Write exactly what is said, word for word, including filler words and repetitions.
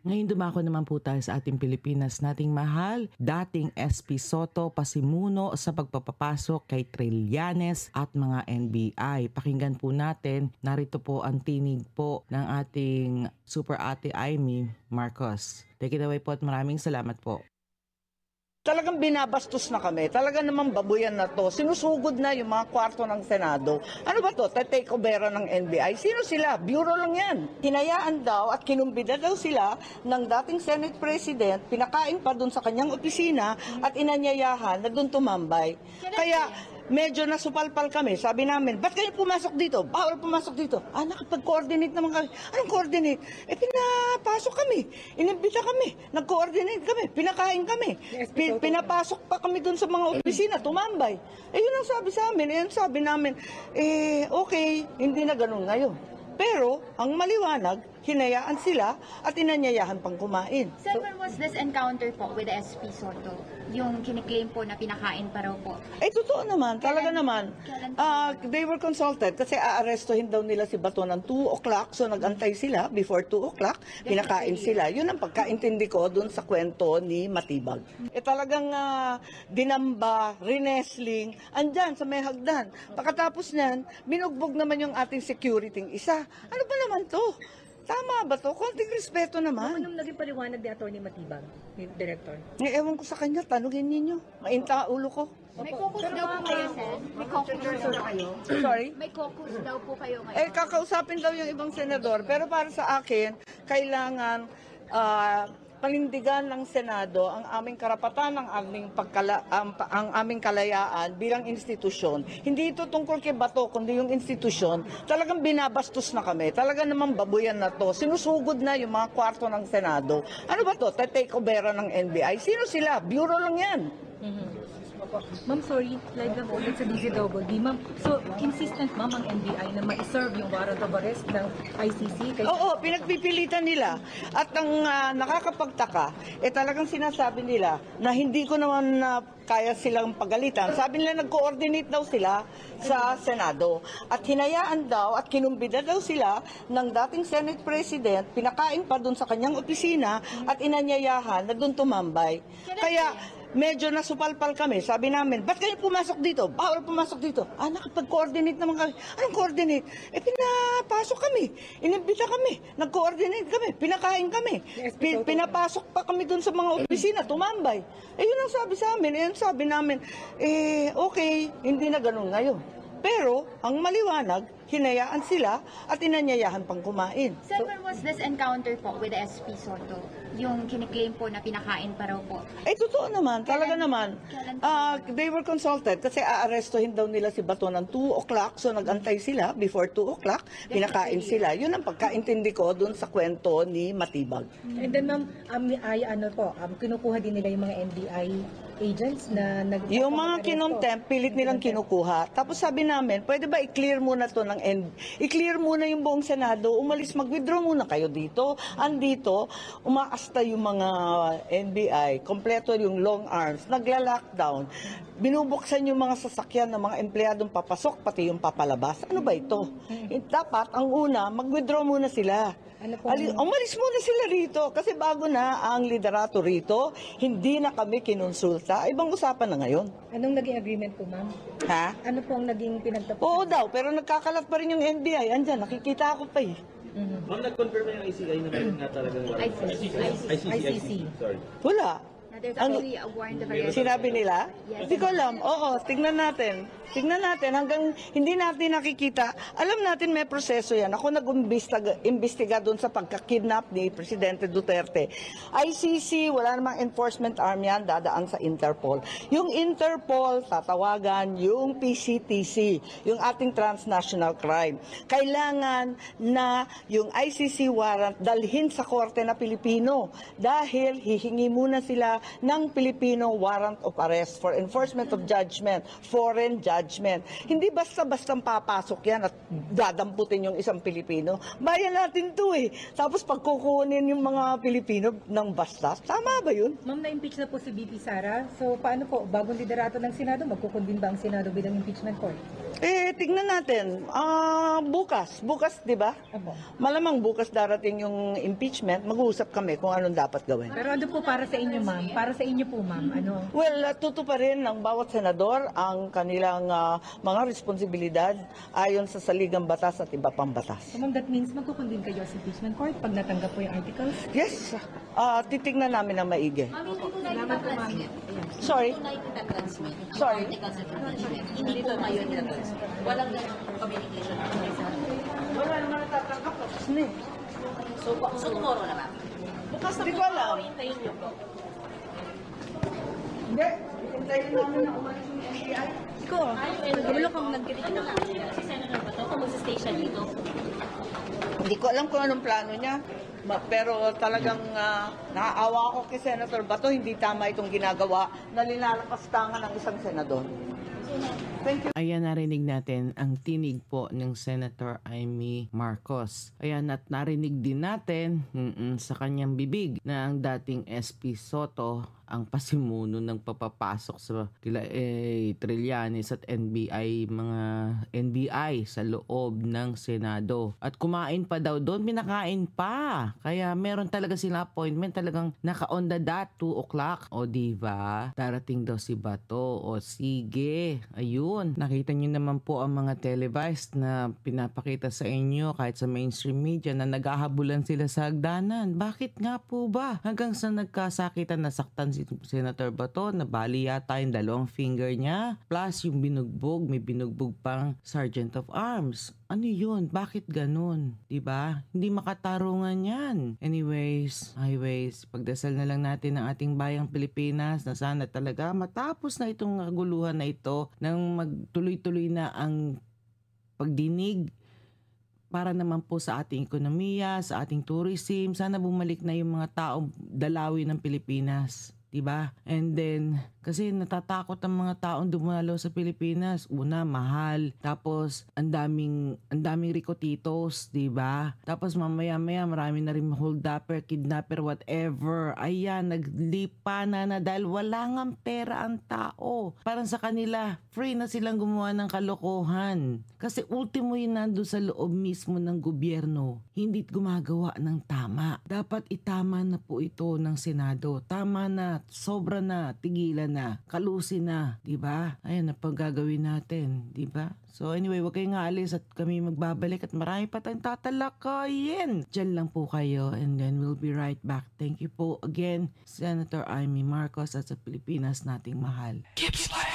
Ngayon dumako naman po tayo sa ating Pilipinas nating mahal, dating S P Soto pasimuno sa pagpapapasok kay Trillanes at mga N B I. Pakinggan po natin, narito po ang tinig po ng ating Super Ate Amy Marcos. Take it away po at maraming salamat po. Talagang binabastos na kami. Talaga naman babuyan na to. Sinusugod na yung mga kwarto ng Senado. Ano ba to? Take overa ng N B I? Sino sila? Bureau lang yan. Hinayaan daw at kinumbida daw sila ng dating Senate President, pinakain pa dun sa kanyang opisina at inanyayahan na dun tumambay. Kaya medyo nasupalpal kami. Sabi namin, ba't kayo pumasok dito? Bawal pumasok dito. Ah, nakapag-coordinate naman kami. Anong coordinate? Eh, pinapasok kami. Inimbita kami. Nag-coordinate kami. Pinakain kami. Pi- pinapasok pa kami dun sa mga opisina. Tumambay. Eh, yun ang sabi sa amin. Eh, yun sabi namin, eh, okay, hindi na ganun ngayon. Pero, ang maliwanag, hinayaan sila at inanyayahan pang kumain. Sir, when was this encounter po with the S P Soto? Yung kiniklaim po na pinakain pa raw po. Eh, totoo naman. Talaga Kailan- naman. kailan po Uh, they were consulted kasi aarestuhin daw nila si Bato ng two o'clock. So, nag-antay sila before two o'clock. Pinakain sila. Yun ang pagkaintindi ko dun sa kwento ni Matibag. Eh, talagang uh, dinamba, rinesling, andyan sa may hagdan. Pagkatapos niyan, binugbog naman yung ating security isa. Ano ba naman to? Tama ba to? Konting respeto naman. Anong naging paliwanag ni Atty. Matibag, ni Director? Eh, ewan ko sa kanya, tanungin ninyo. Mainta ang ulo ko. May caucus daw po kayo, sir? May caucus daw kayo? Sorry? May caucus daw po kayo ngayon? Eh, kakausapin daw yung ibang senador. Pero para sa akin, kailangan ah, panindigan ng Senado ang aming karapatan, ang aming, pagkala, ang, ang aming kalayaan bilang institusyon. Hindi ito tungkol kay Bato, kundi yung institusyon. Talagang binabastos na kami. Talaga naman babuyan na to. Sinusugod na yung mga kwarto ng Senado. Ano ba to? Take overa ng N B I? Sino sila? Bureau lang yan. Ma'am, sorry, live lang ulit sa D Z Double D. Ma'am, so insistent ma'am ang N B I na ma-serve yung warrant of arrest ng I C C? Kay... Oo, pinagpipilitan nila. At ang ah, nakakapagtaka, eh talagang sinasabi nila na hindi ko naman na kaya silang pagalitan. Sabi nila nag-coordinate daw sila sa Senado. At hinayaan daw at kinumbida daw sila ng dating Senate President, pinakain pa dun sa kanyang opisina at inanyayahan na dun tumambay. Kaya medyo nasupalpal kami. Sabi namin, ba't kayo pumasok dito? Bawal pumasok dito. Ah, nakapag-coordinate naman kami. Anong coordinate? Eh, pinapasok kami. Inimbita kami. Nag-coordinate kami. Pinakain kami. Pi- pinapasok pa kami dun sa mga opisina. Tumambay. Eh, yun ang sabi sa amin. Eh, yun sabi namin, eh, okay, hindi na ganun ngayon. Pero, ang maliwanag, hinayaan sila at inanyayahan pang kumain. Sir, when was this encounter po with the S P Soto? Yung kiniklaim po na pinakain pa raw po. Eh, totoo naman. Talaga Kailan- naman. kailan po Ah, they were consulted kasi aarestuhin daw nila si Bato ng two o'clock. So, nag-antay sila before two o'clock. Pinakain sila. Yun ang pagkaintindi ko dun sa kwento ni Matibag. And then ma'am, um, ay ano po, um, kinukuha din nila yung mga N B I agents na nag... Yung mga kinomtempt, pilit nilang kinukuha. Tapos sabi namin, pwede ba i-clear muna to ng N I-clear muna yung buong Senado, umalis, mag-withdraw muna kayo dito. Andito, umaasta yung mga N B I, kompleto yung long arms, nagla-lockdown. Binubuksan yung mga sasakyan ng mga empleyadong papasok, pati yung papalabas. Ano ba ito? Dapat, ang una, mag-withdraw muna sila. Ano po Ali, ang- umalis muna sila rito kasi bago na ang liderato rito, hindi na kami kinonsulta. Ibang usapan na ngayon. Anong naging agreement po ma'am? Ha? Ano po ang naging pinagtapos? Oo daw, pero nagkakalat pa rin yung N B I. Andyan, nakikita ko pa eh. Ma'am, nag-confirm na yung I C I na meron nga talagang warrant. I C C. I C C. I C C. Sorry. Wala. Na there's Ang- actually a warrant of arrest. Sinabi nila? Yes. Hindi ko alam. Oo, tignan natin. Tignan natin hanggang hindi natin nakikita. Alam natin may proseso yan. Ako nag-imbestiga doon sa pagka-kidnap ni Presidente Duterte. I C C, wala namang enforcement arm yan, dadaan sa Interpol. Yung Interpol, tatawagan yung P C T C, yung ating transnational crime. Kailangan na yung I C C warrant dalhin sa korte na Pilipino dahil hihingi muna sila ng Pilipino warrant of arrest for enforcement of judgment, foreign judgment. Hindi basta-bastang papasok yan at dadamputin yung isang Pilipino. Bayan natin to eh. Tapos pagkukunin yung mga Pilipino ng basta. Tama ba yun? Ma'am, na-impeach na po si B P Sara. So paano po, bagong liderato ng Senado, magkukundin ba ang Senado bilang impeachment court? Eh, tignan natin. Ah, bukas. Bukas, di ba? Malamang bukas darating yung impeachment. Mag-uusap kami kung anong dapat gawin. Pero ano po para sa inyo, ma'am? Para sa inyo po, ma'am, ano? Well, uh, tutuparin ng bawat senador ang kanilang ah, mga responsibilidad ayon sa saligang batas at iba pang batas. So, ma'am, that means magkukundin kayo sa impeachment court pag natanggap po yung articles? Yes, ah, titignan namin ng maigi. Salamat po, ma'am. Sorry? Sorry? Hindi po ngayon na-transmit. Walang ganang communication. Wala naman natatanggap. Tapos na eh. So, so tomorrow na ba? Bukas na ko alam. Hintayin niyo po. Hindi. Hintayin namin na umalis yung N B I. Iko, nagkagulo kang nagkita Ito na, si Senator Bato, kung magsa-station dito. Hindi ko alam kung anong plano niya. Ma- Pero talagang ah, naaawa ako kay Senator Bato. Hindi tama itong ginagawa na linalapastangan ng isang senador. Thank you. Ayan, narinig natin ang tinig po ng Senator Amy Marcos. Ayan, at narinig din natin mm, sa kanyang bibig na ang dating S P Soto ang pasimuno ng papapasok sa kila eh, Trillanes at N B I, mga N B I sa loob ng Senado. At kumain pa daw doon, pinakain pa. Kaya meron talaga sila appointment, talagang naka-on the dot, two o'clock. O diba, darating daw si Bato. O sige, ayun. Nakita nyo naman po ang mga televised na pinapakita sa inyo kahit sa mainstream media na naghahabulan sila sa hagdanan. Bakit nga po ba? Hanggang sa nagkasakitan, nasaktan si Senator Bato, nabali yata yung dalawang finger niya. Plus yung binugbog, may binugbog pang Sergeant of Arms. Ano yun? Bakit ganun? Diba? Hindi makatarungan yan. Anyways, anyways, pagdasal na lang natin ang ating bayang Pilipinas na sana talaga matapos na itong kaguluhan na ito nang magtuloy-tuloy na ang pagdinig para naman po sa ating ekonomiya, sa ating tourism. Sana bumalik na yung mga taong dalawi ng Pilipinas. Diba? And then, kasi natatakot ang mga taong dumalaw sa Pilipinas. Una, mahal. Tapos, ang daming, ang daming rikotitos, diba? Tapos, mamaya-maya, marami na rin hold upper, kidnapper, whatever. Ayan, naglipa na na dahil wala ngang pera ang tao. Parang sa kanila, free na silang gumawa ng kalokohan. Kasi ultimo yun nandun sa loob mismo ng gobyerno. Hindi gumagawa ng tama. Dapat itama na po ito ng Senado. Tama na, sobra na, tigilan na, kalusin na, di ba? Ayan na pang gagawin natin, di ba? So anyway, wag kayong aalis at kami magbabalik at marami pa tayong tatalakayin. Diyan lang po kayo and then we'll be right back. Thank you po again, Senator Amy Marcos at sa Pilipinas nating mahal. Keep smiling.